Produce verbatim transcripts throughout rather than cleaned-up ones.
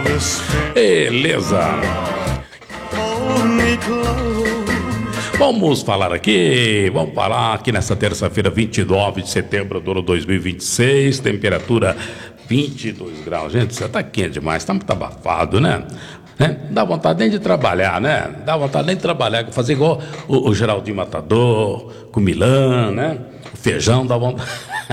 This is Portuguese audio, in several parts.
Beleza. Vamos falar aqui, vamos falar aqui nessa terça-feira, vinte e nove de setembro do ano dois mil e vinte e seis, temperatura vinte e dois graus. Gente, você tá quente demais, tá muito abafado, né? né? Dá vontade nem de trabalhar, né? Dá vontade nem de trabalhar, fazer igual o, o Geraldinho Matador, com o Milan, né? O Feijão dá vontade.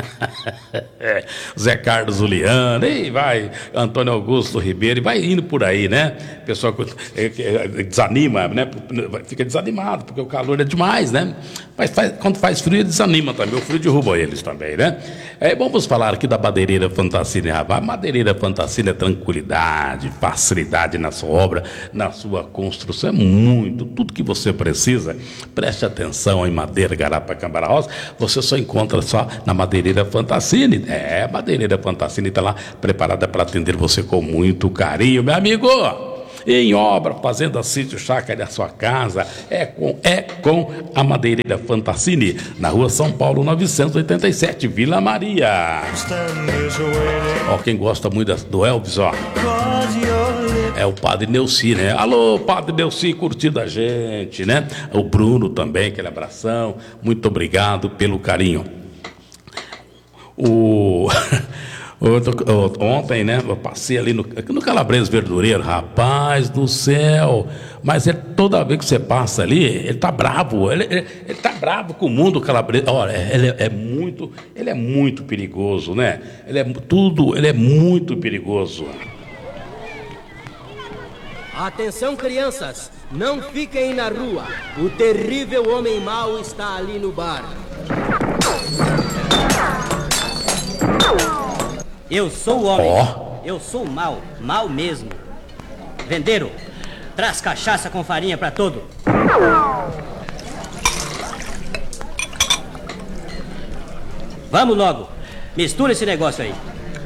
Zé Carlos Juliano, e vai Antônio Augusto Ribeiro, e vai indo por aí, né? O pessoal desanima, né? Fica desanimado, porque o calor é demais, né? Mas faz, quando faz frio, desanima também. O frio derruba eles também, né? É, vamos falar aqui da Madeireira Fantassini. A Madeireira Fantassini é tranquilidade, facilidade na sua obra, na sua construção, é muito, tudo que você precisa. Preste atenção em madeira, garapa, Cambará Rosa, você só encontra só na Madeireira Fantassini. É, a Madeireira Fantassini está lá preparada para atender você com muito carinho, meu amigo. Em obra, fazenda, sítio, chácara da sua casa, é com, é com a Madeireira Fantassini, na rua São Paulo novecentos e oitenta e sete, Vila Maria. Ó, quem gosta muito do Elvis, ó, é o Padre Neuci, né? Alô, Padre Neuci, curtindo a gente, né? O Bruno também, aquele abração, muito obrigado pelo carinho. O... Ontem, né, eu passei ali no, no Calabreso Verdureiro, rapaz do céu, mas ele, toda vez que você passa ali, ele tá bravo, ele, ele, ele tá bravo com o mundo Calabreso. Olha, ele é, é muito, ele é muito perigoso, né? Ele é tudo, ele é muito perigoso. Atenção, crianças, não fiquem na rua, o terrível homem mau está ali no bar. Eu sou o homem, oh. eu sou o mal, mal mesmo. Vendeiro, traz cachaça com farinha pra todo. Vamos logo, mistura esse negócio aí.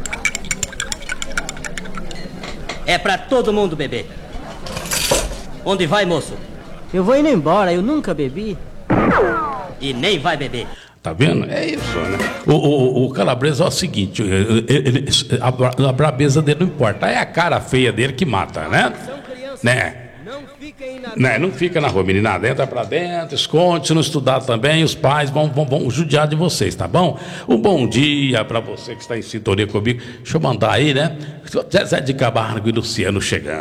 É pra todo mundo beber. Onde vai, moço? Eu vou indo embora, eu nunca bebi. E nem vai beber. Tá vendo? É isso, né? O, o, o Calabresa é o seguinte, ele, ele, a, a brabeza dele não importa, é a cara feia dele que mata, né? Né? Não fiquem na rua. Né? Não fica na rua, meninada, entra pra dentro, esconde, se não estudar também, os pais vão, vão, vão judiar de vocês, tá bom? Um bom dia pra você que está em sintonia comigo. Deixa eu mandar aí, né? Zé de Camargo e Luciano chegando.